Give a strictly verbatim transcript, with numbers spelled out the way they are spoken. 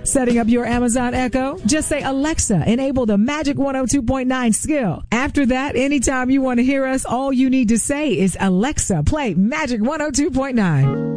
Setting up your Amazon Echo? Just say, Alexa, enable the Magic one oh two point nine skill. After that, anytime you want to hear us, all you need to say is, Alexa, play Magic one oh two point nine.